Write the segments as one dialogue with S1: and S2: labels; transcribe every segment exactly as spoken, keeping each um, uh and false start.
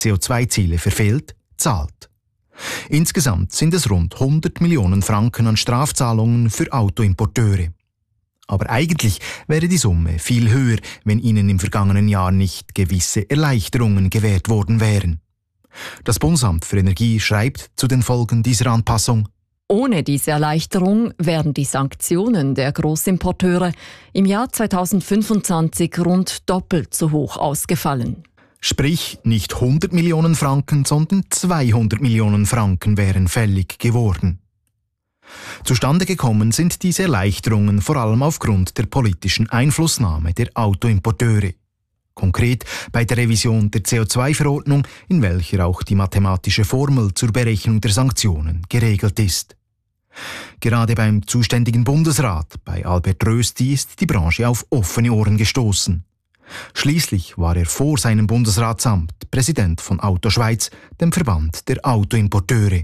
S1: C O zwei Ziele verfehlt, zahlt. Insgesamt sind es rund hundert Millionen Franken an Strafzahlungen für Autoimporteure. Aber eigentlich wäre die Summe viel höher, wenn ihnen im vergangenen Jahr nicht gewisse Erleichterungen gewährt worden wären. Das Bundesamt für Energie schreibt zu den Folgen dieser Anpassung:
S2: Ohne diese Erleichterung wären die Sanktionen der Grossimporteure im Jahr zweitausendfünfundzwanzig rund doppelt so hoch ausgefallen.
S1: Sprich, nicht hundert Millionen Franken, sondern zweihundert Millionen Franken wären fällig geworden. Zustande gekommen sind diese Erleichterungen vor allem aufgrund der politischen Einflussnahme der Autoimporteure. Konkret bei der Revision der C O zwei Verordnung, in welcher auch die mathematische Formel zur Berechnung der Sanktionen geregelt ist. Gerade beim zuständigen Bundesrat, bei Albert Rösti, ist die Branche auf offene Ohren gestoßen. Schließlich war er vor seinem Bundesratsamt Präsident von Auto Schweiz, dem Verband der Autoimporteure.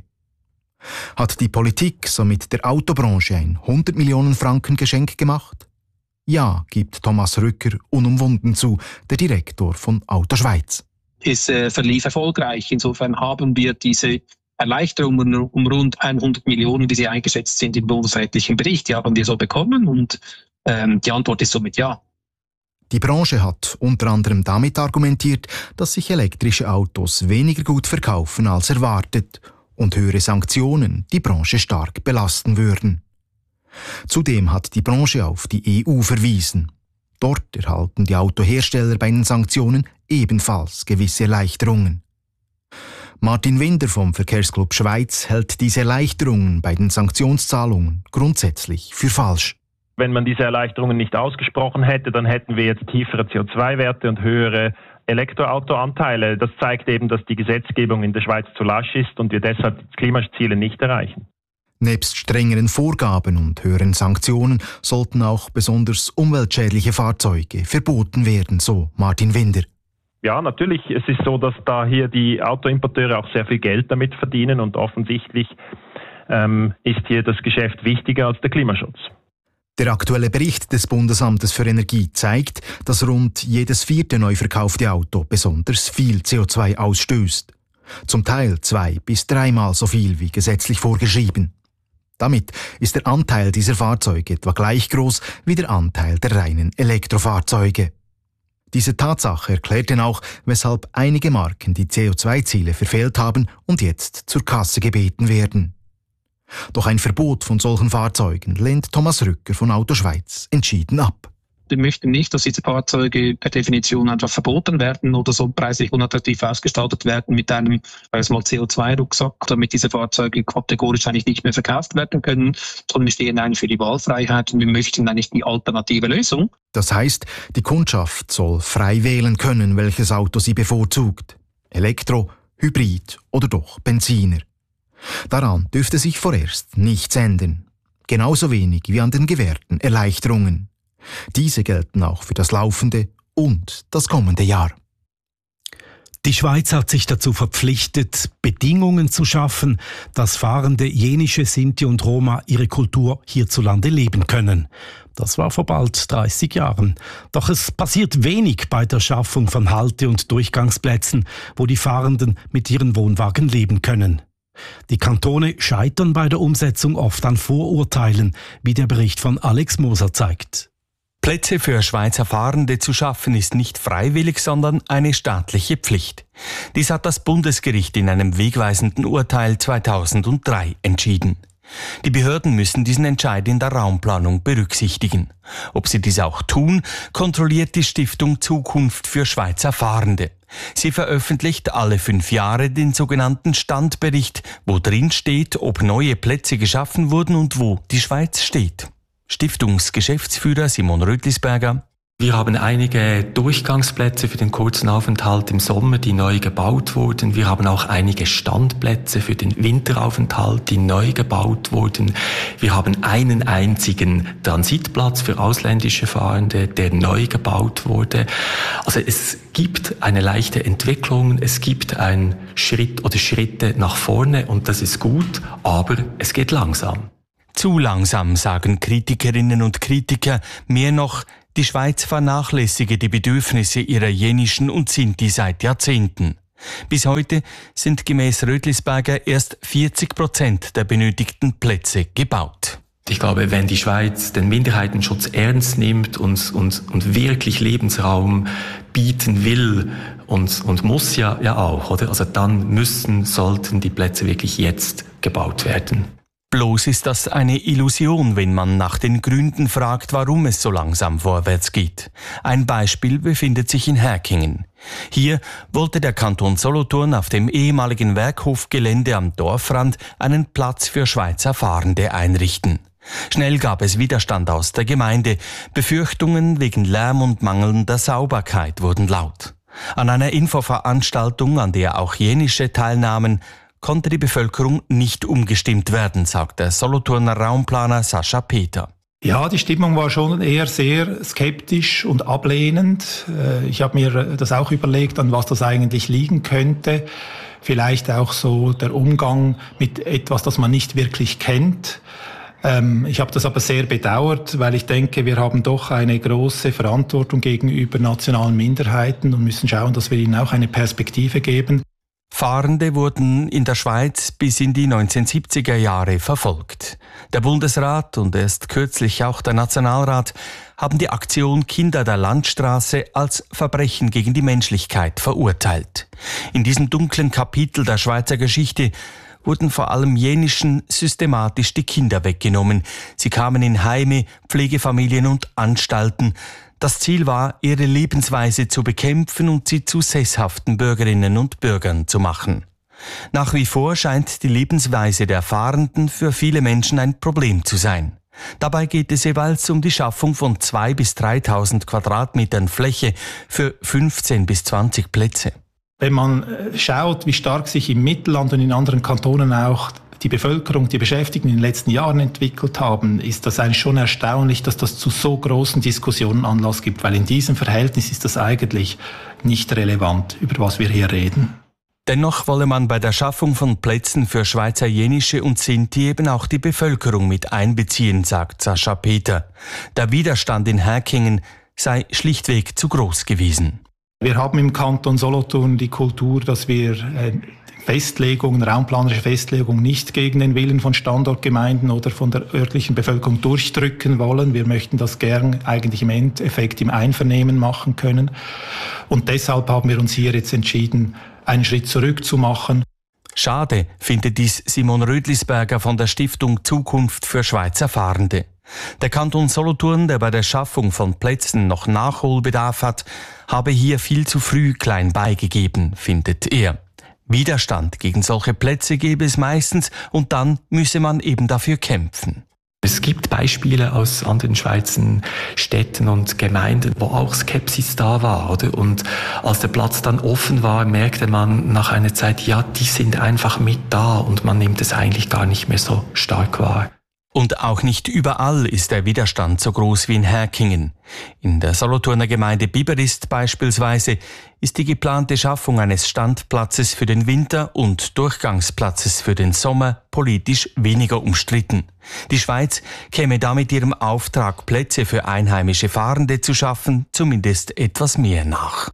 S1: Hat die Politik somit der Autobranche ein hundert Millionen Franken Geschenk gemacht? Ja, gibt Thomas Rücker unumwunden zu, der Direktor von Auto Schweiz.
S3: Es äh, verlief erfolgreich. Insofern haben wir diese Erleichterungen um rund hundert Millionen, wie sie eingeschätzt sind im bundesrätlichen Bericht, die haben wir so bekommen und ähm, die Antwort ist somit ja.
S1: Die Branche hat unter anderem damit argumentiert, dass sich elektrische Autos weniger gut verkaufen als erwartet und höhere Sanktionen die Branche stark belasten würden. Zudem hat die Branche auf die E U verwiesen. Dort erhalten die Autohersteller bei den Sanktionen ebenfalls gewisse Erleichterungen. Martin Winder vom Verkehrsclub Schweiz hält diese Erleichterungen bei den Sanktionszahlungen grundsätzlich für falsch.
S4: Wenn man diese Erleichterungen nicht ausgesprochen hätte, dann hätten wir jetzt tiefere C O zwei Werte und höhere Elektroautoanteile. Das zeigt eben, dass die Gesetzgebung in der Schweiz zu lasch ist und wir deshalb die Klimaziele nicht erreichen.
S1: Nebst strengeren Vorgaben und höheren Sanktionen sollten auch besonders umweltschädliche Fahrzeuge verboten werden, so Martin Winder.
S4: Ja, natürlich. Es ist so, dass da hier die Autoimporteure auch sehr viel Geld damit verdienen und offensichtlich ähm, ist hier das Geschäft wichtiger als der Klimaschutz.
S1: Der aktuelle Bericht des Bundesamtes für Energie zeigt, dass rund jedes vierte neu verkaufte Auto besonders viel C O zwei ausstößt. Zum Teil zwei- bis dreimal so viel wie gesetzlich vorgeschrieben. Damit ist der Anteil dieser Fahrzeuge etwa gleich groß wie der Anteil der reinen Elektrofahrzeuge. Diese Tatsache erklärt denn auch, weshalb einige Marken die C O zwei Ziele verfehlt haben und jetzt zur Kasse gebeten werden. Doch ein Verbot von solchen Fahrzeugen lehnt Thomas Rücker von Auto Schweiz entschieden ab.
S3: Wir möchten nicht, dass diese Fahrzeuge per Definition einfach verboten werden oder so preislich unattraktiv ausgestaltet werden mit einem mal C O zwei Rucksack, damit diese Fahrzeuge kategorisch eigentlich nicht mehr verkauft werden können, sondern wir stehen eigentlich für die Wahlfreiheit und wir möchten eigentlich die alternative Lösung.
S1: Das heißt, die Kundschaft soll frei wählen können, welches Auto sie bevorzugt. Elektro, Hybrid oder doch Benziner. Daran dürfte sich vorerst nichts ändern. Genauso wenig wie an den gewährten Erleichterungen. Diese gelten auch für das laufende und das kommende Jahr.
S5: Die Schweiz hat sich dazu verpflichtet, Bedingungen zu schaffen, dass fahrende jenische Sinti und Roma ihre Kultur hierzulande leben können. Das war vor bald dreißig Jahren. Doch es passiert wenig bei der Schaffung von Halte- und Durchgangsplätzen, wo die Fahrenden mit ihren Wohnwagen leben können. Die Kantone scheitern bei der Umsetzung oft an Vorurteilen, wie der Bericht von Alex Moser zeigt.
S6: Plätze für Schweizer Fahrende zu schaffen ist nicht freiwillig, sondern eine staatliche Pflicht. Dies hat das Bundesgericht in einem wegweisenden Urteil zweitausenddrei entschieden. Die Behörden müssen diesen Entscheid in der Raumplanung berücksichtigen. Ob sie dies auch tun, kontrolliert die Stiftung Zukunft für Schweizer Fahrende. Sie veröffentlicht alle fünf Jahre den sogenannten Standbericht, wo drin steht, ob neue Plätze geschaffen wurden und wo die Schweiz steht. Stiftungsgeschäftsführer Simon Rötlisberger:
S7: Wir haben einige Durchgangsplätze für den kurzen Aufenthalt im Sommer, die neu gebaut wurden. Wir haben auch einige Standplätze für den Winteraufenthalt, die neu gebaut wurden. Wir haben einen einzigen Transitplatz für ausländische Fahrende, der neu gebaut wurde. Also es gibt eine leichte Entwicklung, es gibt einen Schritt oder Schritte nach vorne und das ist gut, aber es geht langsam.
S6: Zu langsam, sagen Kritikerinnen und Kritiker. Mehr noch, die Schweiz vernachlässige die Bedürfnisse ihrer jenischen und Sinti seit Jahrzehnten. Bis heute sind gemäß Rötlisberger erst vierzig Prozent der benötigten Plätze gebaut.
S7: Ich glaube, wenn die Schweiz den Minderheitenschutz ernst nimmt und, und, und wirklich Lebensraum bieten will und, und muss ja, ja auch, oder? Also dann müssen, sollten die Plätze wirklich jetzt gebaut werden.
S6: Bloß ist das eine Illusion, wenn man nach den Gründen fragt, warum es so langsam vorwärts geht. Ein Beispiel befindet sich in Herkingen. Hier wollte der Kanton Solothurn auf dem ehemaligen Werkhofgelände am Dorfrand einen Platz für Schweizer Fahrende einrichten. Schnell gab es Widerstand aus der Gemeinde. Befürchtungen wegen Lärm und mangelnder Sauberkeit wurden laut. An einer Infoveranstaltung, an der auch Jenische teilnahmen, konnte die Bevölkerung nicht umgestimmt werden, sagt der Solothurner Raumplaner Sascha Peter.
S8: Ja, die Stimmung war schon eher sehr skeptisch und ablehnend. Ich habe mir das auch überlegt, an was das eigentlich liegen könnte. Vielleicht auch so der Umgang mit etwas, das man nicht wirklich kennt. Ich habe das aber sehr bedauert, weil ich denke, wir haben doch eine große Verantwortung gegenüber nationalen Minderheiten und müssen schauen, dass wir ihnen auch eine Perspektive geben.
S6: Fahrende wurden in der Schweiz bis in die neunzehnhundertsiebziger Jahre verfolgt. Der Bundesrat und erst kürzlich auch der Nationalrat haben die Aktion Kinder der Landstraße als Verbrechen gegen die Menschlichkeit verurteilt. In diesem dunklen Kapitel der Schweizer Geschichte wurden vor allem jenischen systematisch die Kinder weggenommen. Sie kamen in Heime, Pflegefamilien und Anstalten. Das Ziel war, ihre Lebensweise zu bekämpfen und sie zu sesshaften Bürgerinnen und Bürgern zu machen. Nach wie vor scheint die Lebensweise der Fahrenden für viele Menschen ein Problem zu sein. Dabei geht es jeweils um die Schaffung von zweitausend bis dreitausend Quadratmetern Fläche für fünfzehn bis zwanzig Plätze.
S8: Wenn man schaut, wie stark sich im Mittelland und in anderen Kantonen auch die Bevölkerung, die Beschäftigten in den letzten Jahren entwickelt haben, ist das eigentlich schon erstaunlich, dass das zu so großen Diskussionen Anlass gibt, weil in diesem Verhältnis ist das eigentlich nicht relevant, über was wir hier reden.
S6: Dennoch wolle man bei der Schaffung von Plätzen für Schweizer Jenische und Sinti eben auch die Bevölkerung mit einbeziehen, sagt Sascha Peter. Der Widerstand in Herkingen sei schlichtweg zu groß gewesen.
S8: Wir haben im Kanton Solothurn die Kultur, dass wir Festlegungen, raumplanerische Festlegungen nicht gegen den Willen von Standortgemeinden oder von der örtlichen Bevölkerung durchdrücken wollen. Wir möchten das gern eigentlich im Endeffekt im Einvernehmen machen können. Und deshalb haben wir uns hier jetzt entschieden, einen Schritt zurück zu machen.
S6: Schade findet dies Simon Rötlisberger von der Stiftung Zukunft für Schweizer Fahrende. Der Kanton Solothurn, der bei der Schaffung von Plätzen noch Nachholbedarf hat, habe hier viel zu früh klein beigegeben, findet er. Widerstand gegen solche Plätze gäbe es meistens und dann müsse man eben dafür kämpfen.
S7: Es gibt Beispiele aus anderen Schweizer Städten und Gemeinden, wo auch Skepsis da war, oder? Und als der Platz dann offen war, merkte man nach einer Zeit, ja, die sind einfach mit da und man nimmt es eigentlich gar nicht mehr so stark wahr.
S6: Und auch nicht überall ist der Widerstand so groß wie in Herkingen. In der Solothurner Gemeinde Biberist beispielsweise ist die geplante Schaffung eines Standplatzes für den Winter und Durchgangsplatzes für den Sommer politisch weniger umstritten. Die Schweiz käme damit ihrem Auftrag, Plätze für einheimische Fahrende zu schaffen, zumindest etwas mehr nach.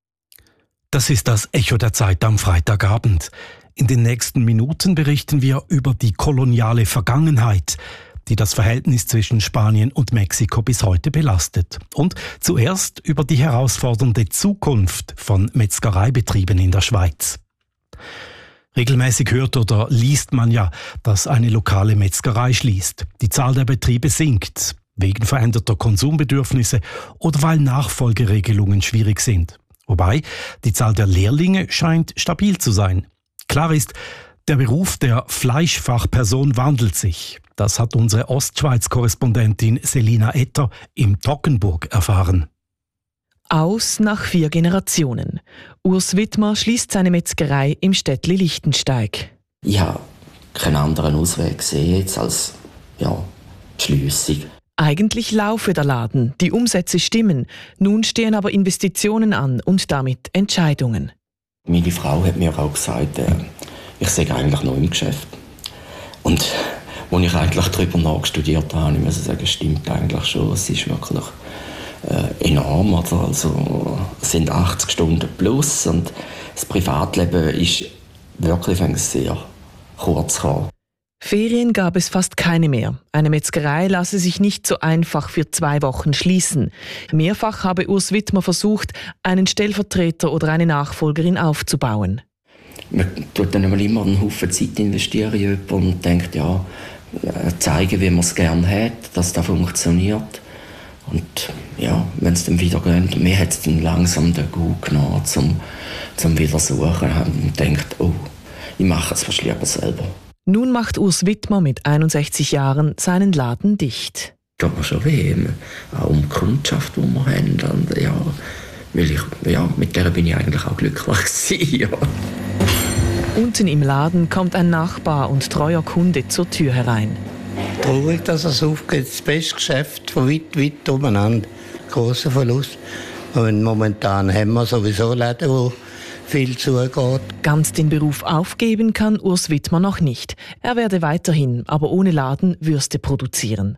S5: Das ist das Echo der Zeit am Freitagabend. In den nächsten Minuten berichten wir über die koloniale Vergangenheit, die das Verhältnis zwischen Spanien und Mexiko bis heute belastet. Und zuerst über die herausfordernde Zukunft von Metzgereibetrieben in der Schweiz. Regelmäßig hört oder liest man ja, dass eine lokale Metzgerei schließt. Die Zahl der Betriebe sinkt, wegen veränderter Konsumbedürfnisse oder weil Nachfolgeregelungen schwierig sind. Wobei die Zahl der Lehrlinge scheint stabil zu sein. Klar ist, der Beruf der Fleischfachperson wandelt sich. Das hat unsere Ostschweiz-Korrespondentin Selina Etter im Toggenburg erfahren.
S9: Aus nach vier Generationen. Urs Wittmer schließt seine Metzgerei im Städtli Lichtensteig.
S10: Ich habe keinen anderen Ausweg gesehen jetzt als ja, die Schliessung.
S9: Eigentlich laufe der Laden, die Umsätze stimmen. Nun stehen aber Investitionen an und damit Entscheidungen.
S10: Meine Frau hat mir auch gesagt, äh, ich sei eigentlich noch im Geschäft. Und als ich eigentlich darüber nachstudiert habe, ich muss sagen, stimmt eigentlich schon. Es ist wirklich äh, enorm. Also, es sind achtzig Stunden plus und das Privatleben ist wirklich sehr kurz gekommen.
S9: Ferien gab es fast keine mehr. Eine Metzgerei lasse sich nicht so einfach für zwei Wochen schließen. Mehrfach habe Urs Wittmer versucht, einen Stellvertreter oder eine Nachfolgerin aufzubauen.
S10: Man tut dann immer einen Haufen Zeit investieren in jemanden und denkt, ja, zeigen, wie man es gerne hat, dass das funktioniert. Und ja, wenn es dann wieder geht, mir hat es dann langsam den Gut genommen, zum, zum wieder suchen und denkt, oh, ich mache es fast lieber selber.
S9: Nun macht Urs Wittmer mit einundsechzig Jahren seinen Laden dicht.
S10: Tut mir schon weh, auch um die Kundschaft, die wir haben. Und ja, weil ich, ja, mit der bin ich eigentlich auch glücklich gewesen, ja.
S9: Unten im Laden kommt ein Nachbar und treuer Kunde zur Tür herein.
S11: Traurig, dass es aufgeht. Das beste Geschäft von weit, weit umeinander. Grosser Verlust. Und momentan haben wir sowieso Läden, wo viel zugeht.
S9: Ganz den Beruf aufgeben kann Urs Wittmer noch nicht. Er werde weiterhin, aber ohne Laden, Würste produzieren.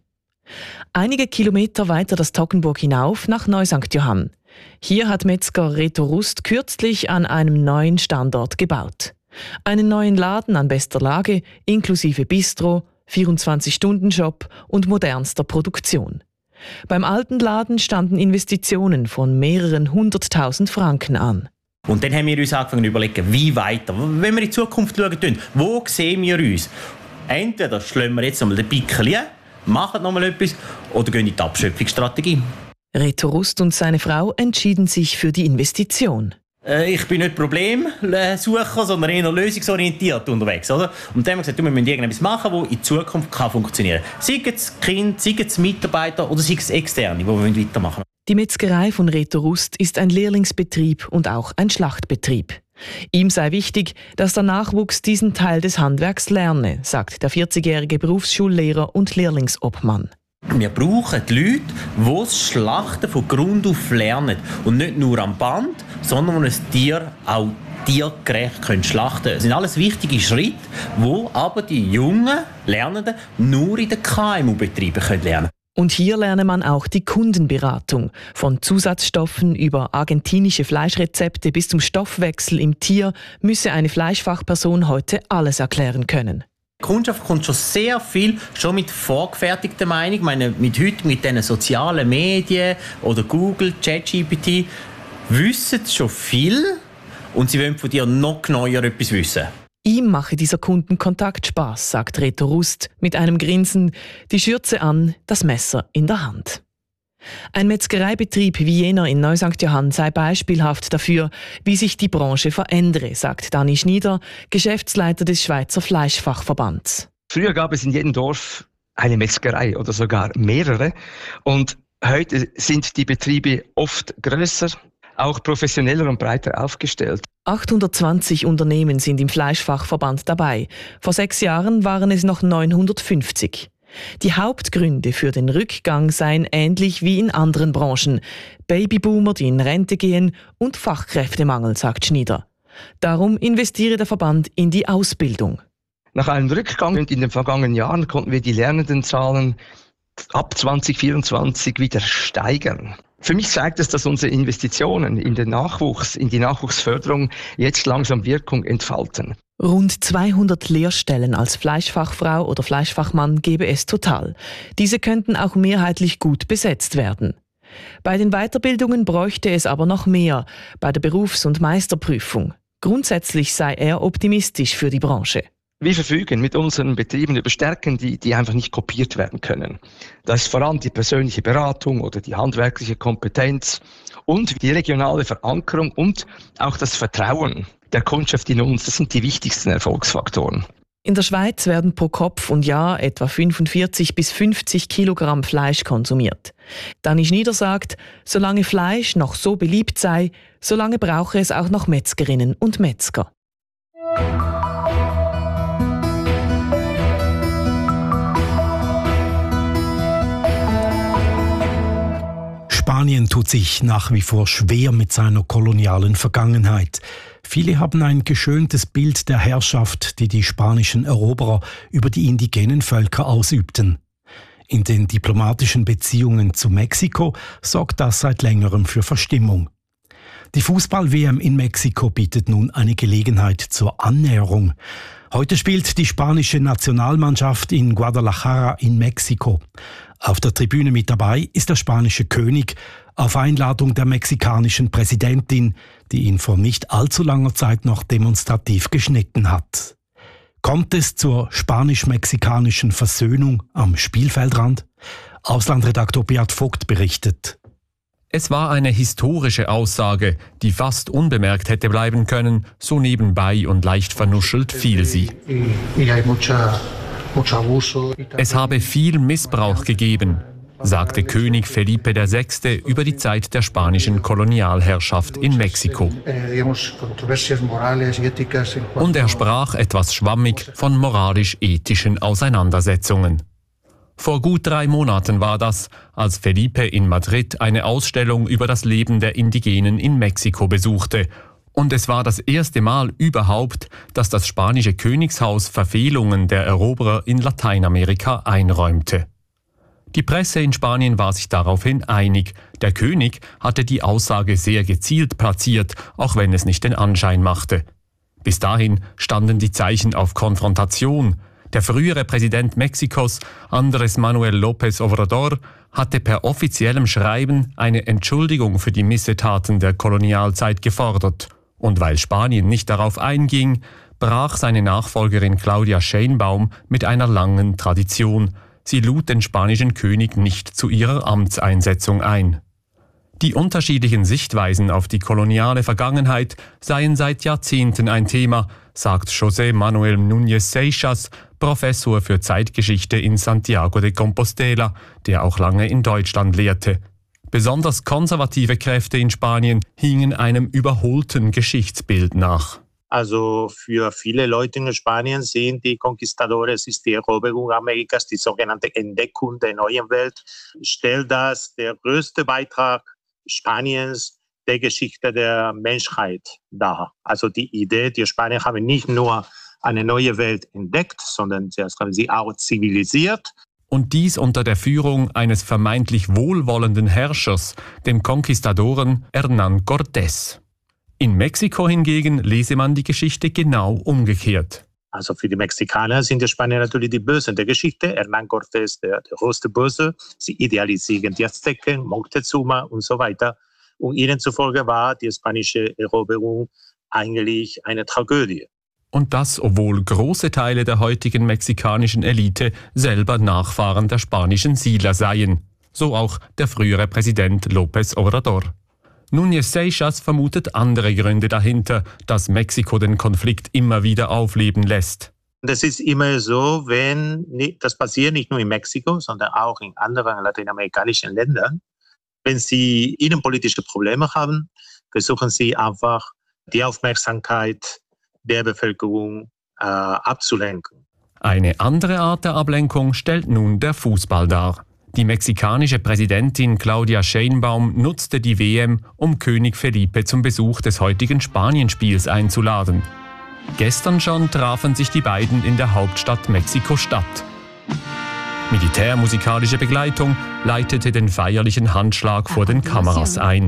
S9: Einige Kilometer weiter das Toggenburg hinauf nach Neu-Sankt Johann. Hier hat Metzger Reto Rust kürzlich an einem neuen Standort gebaut. Einen neuen Laden an bester Lage, inklusive Bistro, vierundzwanzig-Stunden-Job und modernster Produktion. Beim alten Laden standen Investitionen von mehreren hunderttausend Franken an.
S12: Und dann haben wir uns angefangen zu überlegen, wie weiter. Wenn wir in die Zukunft schauen, wo sehen wir uns? Entweder schlagen wir jetzt einmal den Pickel ein, machen nochmal etwas oder gehen in die Abschöpfungsstrategie.
S9: Reto Rust und seine Frau entschieden sich für die Investition.
S12: Äh, ich bin nicht Problemsucher, sondern eher lösungsorientiert unterwegs. Oder? Und dann haben wir gesagt, wir müssen irgendetwas machen, das in Zukunft kann funktionieren kann. Sei es Kind, sei es Mitarbeiter oder sei es Externe, die wir weitermachen wollen.
S9: Die Metzgerei von Reto Rust ist ein Lehrlingsbetrieb und auch ein Schlachtbetrieb. Ihm sei wichtig, dass der Nachwuchs diesen Teil des Handwerks lerne, sagt der vierzigjährige Berufsschullehrer und Lehrlingsobmann.
S12: Wir brauchen die Leute, die das Schlachten von Grund auf lernen. Und nicht nur am Band, sondern ein Tier auch tiergerecht schlachten können. Das sind alles wichtige Schritte, die aber die jungen Lernenden nur in den K M U-Betrieben lernen können.
S9: Und hier lerne man auch die Kundenberatung. Von Zusatzstoffen über argentinische Fleischrezepte bis zum Stoffwechsel im Tier müsse eine Fleischfachperson heute alles erklären können.
S12: Die Kundschaft kommt schon sehr viel schon mit vorgefertigter Meinung. Ich meine, mit heute mit den sozialen Medien oder Google, ChatGPT wissen sie schon viel und sie wollen von dir noch genauer etwas wissen.
S9: Ihm mache dieser Kundenkontakt Spaß, sagt Reto Rust mit einem Grinsen, die Schürze an, das Messer in der Hand. Ein Metzgereibetrieb wie jener in Neu-Sankt Johann sei beispielhaft dafür, wie sich die Branche verändere, sagt Dani Schnieder, Geschäftsleiter des Schweizer Fleischfachverbands.
S13: Früher gab es in jedem Dorf eine Metzgerei oder sogar mehrere. Und heute sind die Betriebe oft grösser, auch professioneller und breiter aufgestellt.
S9: achthundertzwanzig Unternehmen sind im Fleischfachverband dabei. Vor sechs Jahren waren es noch neunhundertfünfzig. Die Hauptgründe für den Rückgang seien ähnlich wie in anderen Branchen. Babyboomer, die in Rente gehen und Fachkräftemangel, sagt Schnieder. Darum investiere der Verband in die Ausbildung.
S13: Nach einem Rückgang in den vergangenen Jahren konnten wir die Lernendenzahlen ab zwanzig vierundzwanzig wieder steigern. Für mich zeigt es, dass unsere Investitionen in den Nachwuchs, in die Nachwuchsförderung jetzt langsam Wirkung entfalten.
S9: Rund zweihundert Lehrstellen als Fleischfachfrau oder Fleischfachmann gäbe es total. Diese könnten auch mehrheitlich gut besetzt werden. Bei den Weiterbildungen bräuchte es aber noch mehr, bei der Berufs- und Meisterprüfung. Grundsätzlich sei er optimistisch für die Branche.
S13: Wir verfügen mit unseren Betrieben über Stärken, die, die einfach nicht kopiert werden können. Das ist vor allem die persönliche Beratung oder die handwerkliche Kompetenz und die regionale Verankerung und auch das Vertrauen der Kundschaft in uns. Das sind die wichtigsten Erfolgsfaktoren.
S9: In der Schweiz werden pro Kopf und Jahr etwa fünfundvierzig bis fünfzig Kilogramm Fleisch konsumiert. Dani Schnieder sagt, solange Fleisch noch so beliebt sei, solange brauche es auch noch Metzgerinnen und Metzger.
S5: Spanien tut sich nach wie vor schwer mit seiner kolonialen Vergangenheit. Viele haben ein geschöntes Bild der Herrschaft, die die spanischen Eroberer über die indigenen Völker ausübten. In den diplomatischen Beziehungen zu Mexiko sorgt das seit längerem für Verstimmung. Die Fußball-W M in Mexiko bietet nun eine Gelegenheit zur Annäherung. Heute spielt die spanische Nationalmannschaft in Guadalajara in Mexiko. Auf der Tribüne mit dabei ist der spanische König auf Einladung der mexikanischen Präsidentin, die ihn vor nicht allzu langer Zeit noch demonstrativ geschnitten hat. Kommt es zur spanisch-mexikanischen Versöhnung am Spielfeldrand? Auslandredaktor Beat Vogt berichtet.
S14: Es war eine historische Aussage, die fast unbemerkt hätte bleiben können, so nebenbei und leicht vernuschelt fiel sie. Es habe viel Missbrauch gegeben, sagte König Felipe der Sechste über die Zeit der spanischen Kolonialherrschaft in Mexiko. Und er sprach etwas schwammig von moralisch-ethischen Auseinandersetzungen. Vor gut drei Monaten war das, als Felipe in Madrid eine Ausstellung über das Leben der Indigenen in Mexiko besuchte. Und es war das erste Mal überhaupt, dass das spanische Königshaus Verfehlungen der Eroberer in Lateinamerika einräumte. Die Presse in Spanien war sich daraufhin einig. Der König hatte die Aussage sehr gezielt platziert, auch wenn es nicht den Anschein machte. Bis dahin standen die Zeichen auf Konfrontation. Der frühere Präsident Mexikos, Andrés Manuel López Obrador, hatte per offiziellem Schreiben eine Entschuldigung für die Missetaten der Kolonialzeit gefordert. Und weil Spanien nicht darauf einging, brach seine Nachfolgerin Claudia Sheinbaum mit einer langen Tradition. Sie lud den spanischen König nicht zu ihrer Amtseinsetzung ein. Die unterschiedlichen Sichtweisen auf die koloniale Vergangenheit seien seit Jahrzehnten ein Thema, sagt José Manuel Núñez Seixas, Professor für Zeitgeschichte in Santiago de Compostela, der auch lange in Deutschland lehrte. Besonders konservative Kräfte in Spanien hingen einem überholten Geschichtsbild nach.
S15: Also für viele Leute in Spanien sind die Conquistadores, ist die Eroberung Amerikas, die sogenannte Entdeckung der neuen Welt, stellt das der größte Beitrag Spaniens der Geschichte der Menschheit dar. Also die Idee, die Spanier haben nicht nur eine neue Welt entdeckt, sondern sie haben sie auch zivilisiert.
S14: Und dies unter der Führung eines vermeintlich wohlwollenden Herrschers, dem Konquistadoren Hernán Cortés. In Mexiko hingegen lese man die Geschichte genau umgekehrt.
S15: Also für die Mexikaner sind die Spanier natürlich die Bösen der Geschichte. Hernán Cortés, der, der größte Böse. Sie idealisieren die Azteken, Moctezuma und so weiter. Und ihnen zufolge war die spanische Eroberung eigentlich eine Tragödie.
S14: Und das, obwohl große Teile der heutigen mexikanischen Elite selber Nachfahren der spanischen Siedler seien. So auch der frühere Präsident López Obrador. Núñez Seixas vermutet andere Gründe dahinter, dass Mexiko den Konflikt immer wieder aufleben lässt.
S15: Das ist immer so, wenn das passiert nicht nur in Mexiko, sondern auch in anderen lateinamerikanischen Ländern. Wenn sie innenpolitische Probleme haben, versuchen sie einfach, die Aufmerksamkeit der Bevölkerung äh, abzulenken.
S14: Eine andere Art der Ablenkung stellt nun der Fußball dar. Die mexikanische Präsidentin Claudia Sheinbaum nutzte die W M, um König Felipe zum Besuch des heutigen Spanienspiels einzuladen. Gestern schon trafen sich die beiden in der Hauptstadt Mexiko-Stadt. Militärmusikalische Begleitung leitete den feierlichen Handschlag vor den Kameras ein.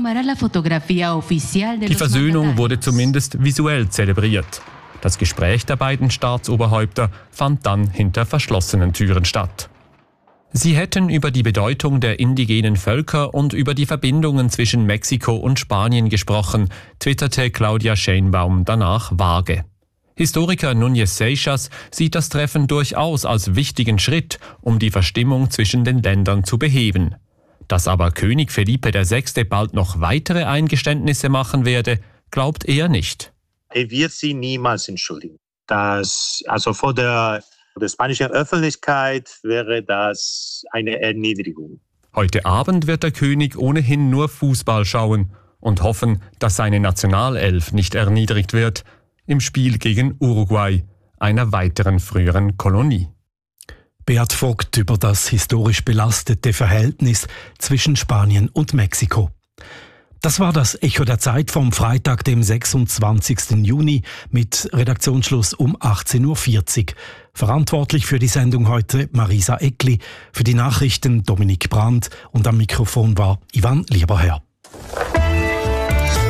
S14: Die Versöhnung wurde zumindest visuell zelebriert. Das Gespräch der beiden Staatsoberhäupter fand dann hinter verschlossenen Türen statt. Sie hätten über die Bedeutung der indigenen Völker und über die Verbindungen zwischen Mexiko und Spanien gesprochen, twitterte Claudia Sheinbaum danach vage. Historiker Núñez Seixas sieht das Treffen durchaus als wichtigen Schritt, um die Verstimmung zwischen den Ländern zu beheben. Dass aber König Felipe der Sechste bald noch weitere Eingeständnisse machen werde, glaubt er nicht.
S15: Er wird sie niemals entschuldigen. Das, also vor der, vor der spanischen Öffentlichkeit wäre das eine Erniedrigung.
S14: Heute Abend wird der König ohnehin nur Fußball schauen und hoffen, dass seine Nationalelf nicht erniedrigt wird im Spiel gegen Uruguay, einer weiteren früheren Kolonie.
S5: Beat Vogt über das historisch belastete Verhältnis zwischen Spanien und Mexiko. Das war das Echo der Zeit vom Freitag, dem sechsundzwanzigsten Juni mit Redaktionsschluss um achtzehn Uhr vierzig. Verantwortlich für die Sendung heute Marisa Eckli, für die Nachrichten Dominik Brandt und am Mikrofon war Ivan Lieberherr.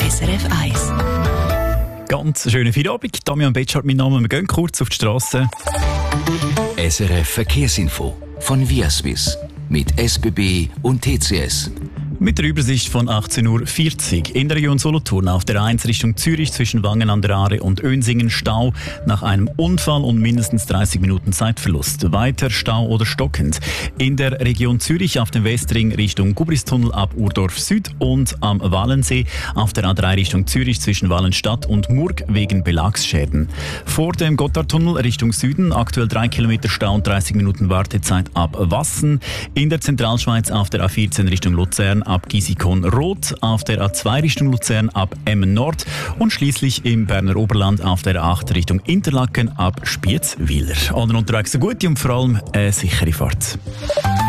S16: S R F eins.
S17: Ganz schönen Feierabend. Damian Betschart, mein Name. Wir gehen kurz auf die Straße.
S18: S R F Verkehrsinfo von Viaswiss mit S B B und T C S.
S17: Mit der Übersicht von achtzehn Uhr vierzig. In der Region Solothurn auf der eins Richtung Zürich zwischen Wangen an der Aare und Önsingen Stau nach einem Unfall und mindestens dreißig Minuten Zeitverlust. Weiter Stau oder stockend. In der Region Zürich auf dem Westring Richtung Gubristunnel ab Urdorf Süd und am Wallensee auf der A drei Richtung Zürich zwischen Wallenstadt und Murg wegen Belagsschäden. Vor dem Gotthardtunnel Richtung Süden aktuell drei Kilometer Stau und dreißig Minuten Wartezeit ab Wassen. In der Zentralschweiz auf der A vierzehn Richtung Luzern ab Gisikon-Rot, auf der A zwei Richtung Luzern ab Emmen Nord und schließlich im Berner Oberland auf der A acht Richtung Interlaken ab Spiez-Wieler. Allen unterwegs eine gute und vor allem eine sichere Fahrt.